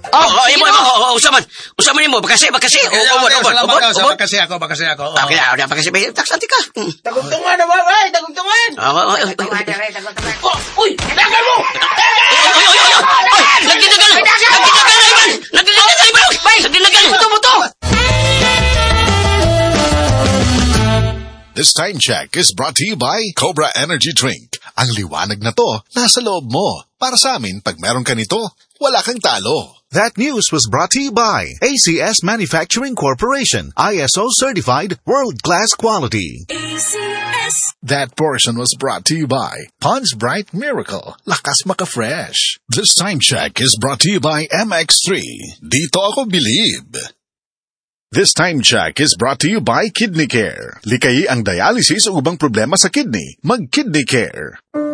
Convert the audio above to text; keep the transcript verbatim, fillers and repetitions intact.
Oh, oh, imo, imo, oh, usaman. Usaman imo, bakasi, bakasi. Okay, Oh, okay, ubod, ubod, salamat ubod, daw, ubod. bakasi ako, bakasi ako. Oo. Okay, ah, bakasi, taksanti ka. Mm. Tagugtungan na ba, bay? Tagugtungan! Oh, oh, oh, oh, oh. Tagugtungan. Oh, uy! Dagan mo! Oy, oy, oy, oy, oy! Nagdinagal! Nagdinagal, Ivan! Nagdinagal, Ivan! Nagdinagal! Buto, buto! This time check is brought to you by Cobra Energy Drink. Ang liwanag na to, nasa loob mo. Para sa amin, pag meron ka nito, wala kang talo. That news was brought to you by A C S Manufacturing Corporation, I S O certified, world-class quality. A C S. That portion was brought to you by Pond's Bright Miracle. Lakas maka-fresh. This time check is brought to you by M X three. Dito ako believe. This time check is brought to you by Kidney Care. Likayi ang dialysis o ubang problema sa kidney. Mag-Kidney Care.